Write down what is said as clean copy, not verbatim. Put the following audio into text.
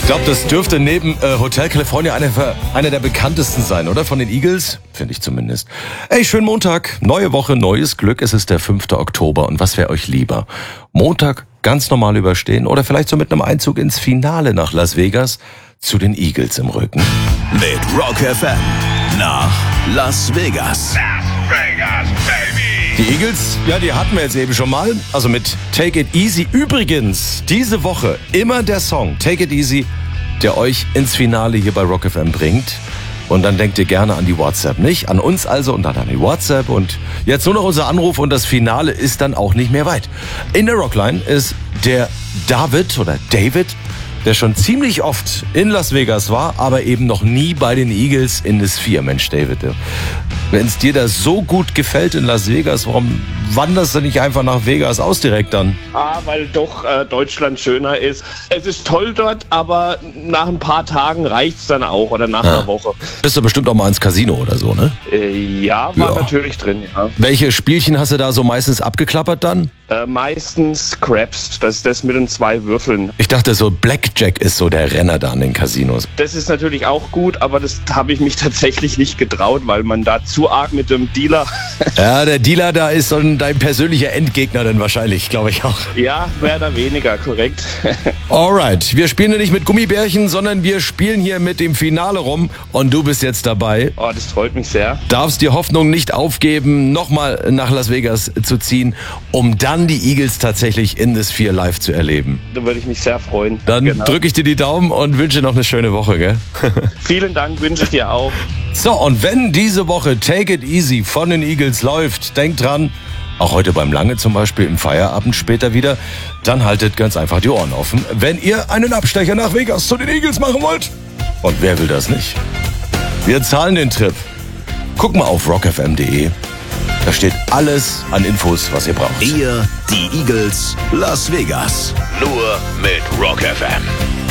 Ich glaube, das dürfte neben Hotel California einer der bekanntesten sein, oder? Von den Eagles? Finde ich zumindest. Ey, schönen Montag. Neue Woche, neues Glück. Es ist der 5. Oktober. Und was wäre euch lieber? Montag ganz normal überstehen oder vielleicht so mit einem Einzug ins Finale nach Las Vegas zu den Eagles im Rücken? Mit Rock FM nach Las Vegas. Las Vegas, baby! Die Eagles, ja, die hatten wir jetzt eben schon mal. Also mit Take It Easy. Übrigens, diese Woche immer der Song Take It Easy, der euch ins Finale hier bei Rock FM bringt. Und dann denkt ihr gerne an die WhatsApp, nicht? An uns also und dann an die WhatsApp. Und jetzt nur noch unser Anruf und das Finale ist dann auch nicht mehr weit. In der Rockline ist der David, der schon ziemlich oft in Las Vegas war, aber eben noch nie bei den Eagles in das 4. Mensch, David, wenn es dir da so gut gefällt in Las Vegas, warum wanderst du nicht einfach nach Vegas aus direkt dann? Weil doch Deutschland schöner ist. Es ist toll dort, aber nach ein paar Tagen reicht's dann auch oder nach einer Woche. Bist du bestimmt auch mal ins Casino oder so, ne? Ja, war natürlich drin, ja. Welche Spielchen hast du da so meistens abgeklappert dann? Meistens Craps, das ist das mit den 2 Würfeln. Ich dachte so, Blackjack ist so der Renner da an den Casinos. Das ist natürlich auch gut, aber das habe ich mich tatsächlich nicht getraut, weil man da zu arg mit dem Dealer... Ja, der Dealer da ist so dein persönlicher Endgegner dann wahrscheinlich, glaube ich auch. Ja, mehr oder weniger, korrekt. Alright, wir spielen ja nicht mit Gummibärchen, sondern wir spielen hier mit dem Finale rum und du bist jetzt dabei. Oh, das freut mich sehr. Darfst die Hoffnung nicht aufgeben, nochmal nach Las Vegas zu ziehen, um dann die Eagles tatsächlich in das 4 live zu erleben. Da würde ich mich sehr freuen. Dann drücke ich dir die Daumen und wünsche noch eine schöne Woche, gell? Vielen Dank, wünsche ich dir auch. So, und wenn diese Woche Take It Easy von den Eagles läuft, denkt dran, auch heute beim Lange zum Beispiel im Feierabend später wieder, dann haltet ganz einfach die Ohren offen, wenn ihr einen Abstecher nach Vegas zu den Eagles machen wollt. Und wer will das nicht? Wir zahlen den Trip. Guck mal auf rockfm.de. Da steht alles an Infos, was ihr braucht. Ihr, die Eagles, Las Vegas. Nur mit Rock FM.